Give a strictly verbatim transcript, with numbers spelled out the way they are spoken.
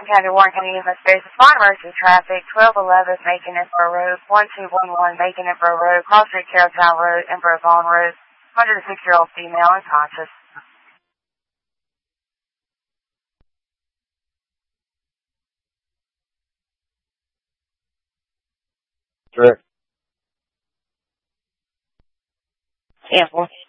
Martin County, Warren County, Investigation, Respond Emergency Traffic, twelve eleven, Macon Edinburgh Road, one two one one, Macon Edinburgh Road, Cross Street, Carrolltown Road, Edinburgh Vaughan Road, one hundred six-year-old female unconscious. Sure. Sample.